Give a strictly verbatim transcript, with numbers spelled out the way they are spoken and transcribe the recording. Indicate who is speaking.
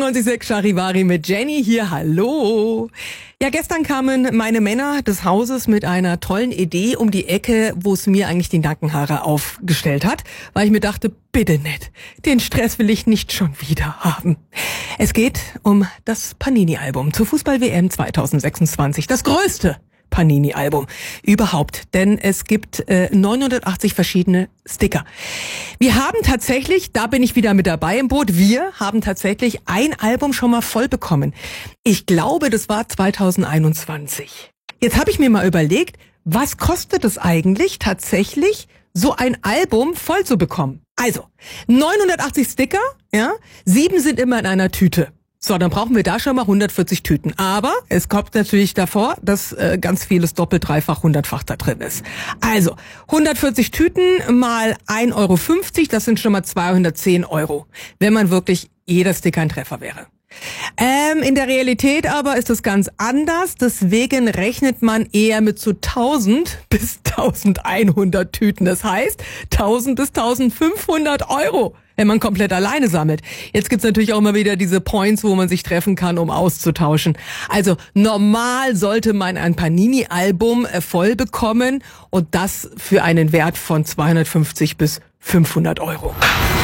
Speaker 1: achtundneunzig Komma sechs Charivari mit Jenny hier, hallo. Ja, gestern kamen meine Männer des Hauses mit einer tollen Idee um die Ecke, wo es mir eigentlich die Nackenhaare aufgestellt hat, weil ich mir dachte, bitte nicht, den Stress will ich nicht schon wieder haben. Es geht um das Panini-Album zur Fußball-W M zwanzig sechsundzwanzig, das größte Panini-Album überhaupt, denn es gibt äh, neunhundertachtzig verschiedene Sticker. Wir haben tatsächlich, da bin ich wieder mit dabei im Boot, wir haben tatsächlich ein Album schon mal voll bekommen. Ich glaube, das war zweitausendeinundzwanzig. Jetzt habe ich mir mal überlegt, was kostet es eigentlich tatsächlich, so ein Album voll zu bekommen? Also, neunhundertachtzig Sticker, ja, sieben sind immer in einer Tüte. So, dann brauchen wir da schon mal hundertvierzig Tüten. Aber es kommt natürlich davor, dass äh, ganz vieles doppelt, dreifach, hundertfach da drin ist. Also, hundertvierzig Tüten mal ein Euro fünfzig, das sind schon mal zweihundertzehn Euro. Wenn man wirklich jeder Sticker ein Treffer wäre. Ähm, in der Realität aber ist das ganz anders. Deswegen rechnet man eher mit so tausend bis eintausendeinhundert Tüten. Das heißt, tausend bis eintausendfünfhundert Euro, wenn man komplett alleine sammelt. Jetzt gibt's natürlich auch immer wieder diese Points, wo man sich treffen kann, um auszutauschen. Also normal sollte man ein Panini-Album voll bekommen und das für einen Wert von zweihundertfünfzig bis fünfhundert Euro.